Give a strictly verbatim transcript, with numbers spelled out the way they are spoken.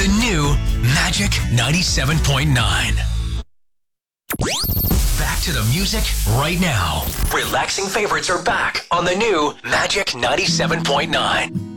The new Magic ninety-seven point nine. Back to the music right now. Relaxing favorites are back on the new Magic ninety-seven point nine.